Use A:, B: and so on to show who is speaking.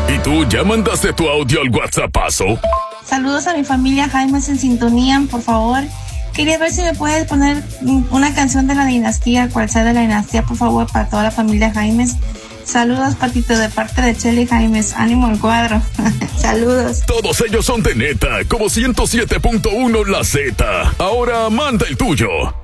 A: ¿Y tú ya mandaste tu audio al WhatsAppazo?
B: Saludos a mi familia Jaimes en sintonía, por favor. Quería ver si me puedes poner una canción de la dinastía, cual sea de la dinastía, por favor, para toda la familia Jaimes. Saludos, Patito, de parte de Chely Jaimes. Ánimo al cuadro. Saludos.
A: Todos ellos son de neta, como 107.1 La Z. Ahora manda el tuyo.